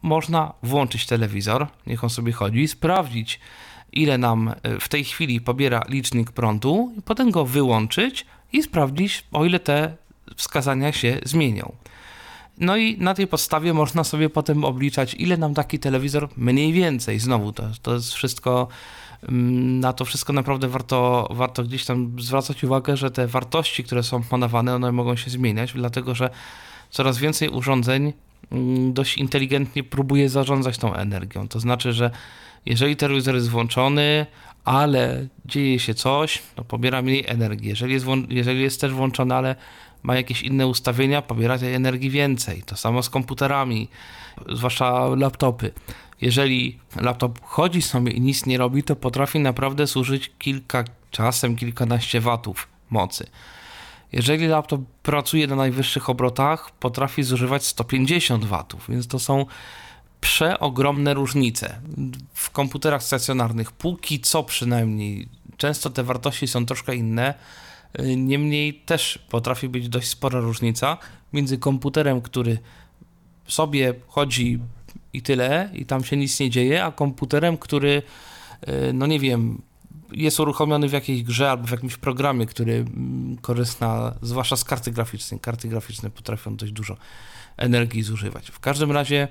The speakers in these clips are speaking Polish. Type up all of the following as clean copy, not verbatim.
można włączyć telewizor, niech on sobie chodzi, sprawdzić, ile nam w tej chwili pobiera licznik prądu i potem go wyłączyć i sprawdzić, o ile te wskazania się zmienią. No i na tej podstawie można sobie potem obliczać, ile nam taki telewizor mniej więcej. Znowu to jest wszystko, na to wszystko naprawdę warto gdzieś tam zwracać uwagę, że te wartości, które są podawane, one mogą się zmieniać, dlatego że coraz więcej urządzeń dość inteligentnie próbuje zarządzać tą energią. To znaczy, że jeżeli telewizor jest włączony, ale dzieje się coś, to pobiera mniej energii. Jeżeli jest też włączony, ale ma jakieś inne ustawienia, pobiera tej energii więcej. To samo z komputerami, zwłaszcza laptopy. Jeżeli laptop chodzi sobie i nic nie robi, to potrafi naprawdę służyć czasem kilkanaście watów mocy. Jeżeli laptop pracuje na najwyższych obrotach, potrafi zużywać 150 watów, więc to są przeogromne różnice. W komputerach stacjonarnych póki co przynajmniej często te wartości są troszkę inne, niemniej też potrafi być dość spora różnica między komputerem, który sobie chodzi i tyle, i tam się nic nie dzieje, a komputerem, który, no nie wiem, jest uruchomiony w jakiejś grze albo w jakimś programie, który korzysta zwłaszcza z karty graficznej. Karty graficzne potrafią dość dużo energii zużywać. W każdym razie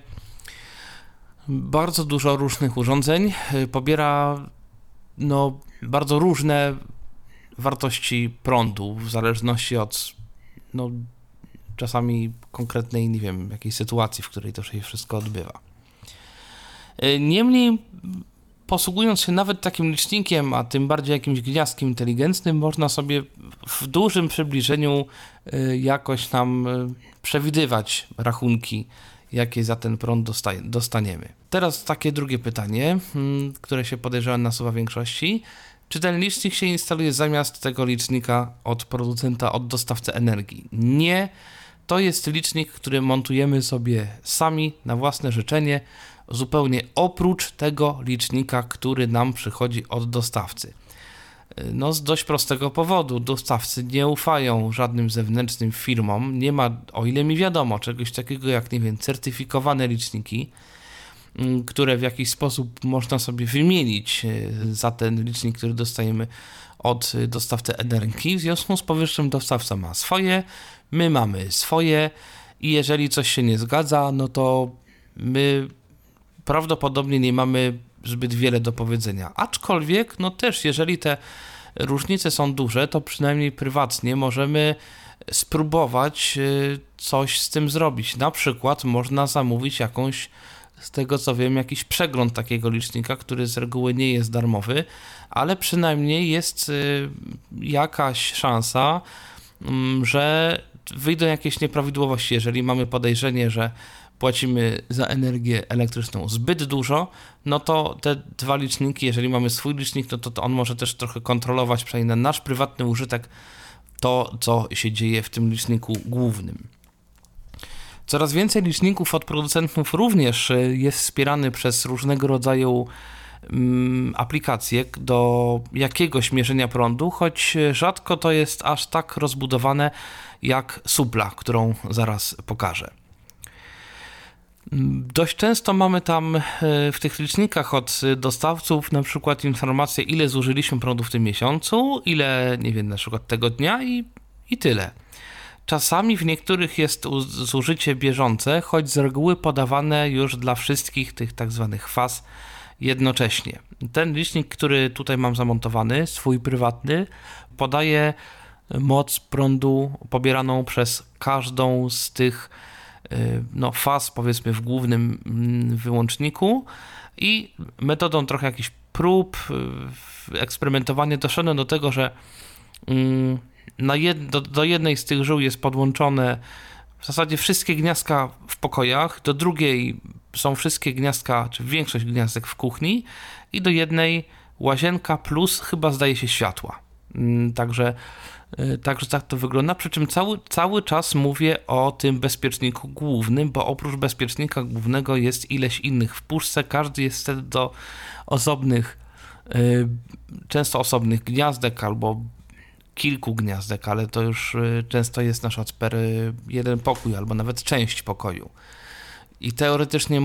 bardzo dużo różnych urządzeń pobiera bardzo różne wartości prądu w zależności od czasami konkretnej, nie wiem, jakiej sytuacji, w której to się wszystko odbywa. Niemniej posługując się nawet takim licznikiem, a tym bardziej jakimś gniazdkiem inteligentnym, można sobie w dużym przybliżeniu jakoś tam przewidywać rachunki, jakie za ten prąd dostaniemy. Teraz takie drugie pytanie, które się podejrzewam nasuwa większości. Czy ten licznik się instaluje zamiast tego licznika od producenta, od dostawcy energii? Nie, to jest licznik, który montujemy sobie sami na własne życzenie, zupełnie oprócz tego licznika, który nam przychodzi od dostawcy. No z dość prostego powodu. Dostawcy nie ufają żadnym zewnętrznym firmom. Nie ma, o ile mi wiadomo, czegoś takiego jak, nie wiem, certyfikowane liczniki, które w jakiś sposób można sobie wymienić za ten licznik, który dostajemy od dostawcy energii. W związku z powyższym dostawca ma swoje, my mamy swoje i jeżeli coś się nie zgadza, no to my prawdopodobnie nie mamy zbyt wiele do powiedzenia. Aczkolwiek, no też, jeżeli te różnice są duże, to przynajmniej prywatnie możemy spróbować coś z tym zrobić. Na przykład można zamówić jakąś, z tego co wiem, jakiś przegląd takiego licznika, który z reguły nie jest darmowy, ale przynajmniej jest jakaś szansa, że wyjdą jakieś nieprawidłowości. Jeżeli mamy podejrzenie, że płacimy za energię elektryczną zbyt dużo, no to te dwa liczniki, jeżeli mamy swój licznik, no to on może też trochę kontrolować, przynajmniej na nasz prywatny użytek, to, co się dzieje w tym liczniku głównym. Coraz więcej liczników od producentów również jest wspierany przez różnego rodzaju aplikacje do jakiegoś mierzenia prądu, choć rzadko to jest aż tak rozbudowane jak Supla, którą zaraz pokażę. Dość często mamy tam w tych licznikach od dostawców na przykład informację, ile zużyliśmy prądu w tym miesiącu, ile, nie wiem, na przykład tego dnia i tyle. Czasami w niektórych jest zużycie bieżące, choć z reguły podawane już dla wszystkich tych tak zwanych faz jednocześnie. Ten licznik, który tutaj mam zamontowany, swój prywatny, podaje moc prądu pobieraną przez każdą z tych faz, powiedzmy, w głównym wyłączniku i metodą trochę jakichś prób, eksperymentowania doszedłem do tego, że do jednej z tych żył jest podłączone w zasadzie wszystkie gniazdka w pokojach, do drugiej są wszystkie gniazdka, czy większość gniazdek w kuchni i do jednej łazienka plus chyba zdaje się światła. Także tak to wygląda, przy czym cały czas mówię o tym bezpieczniku głównym, bo oprócz bezpiecznika głównego jest ileś innych w puszce, każdy jest wtedy do osobnych, często osobnych gniazdek albo kilku gniazdek, ale to już często jest nasz jeden pokój albo nawet część pokoju. I teoretycznie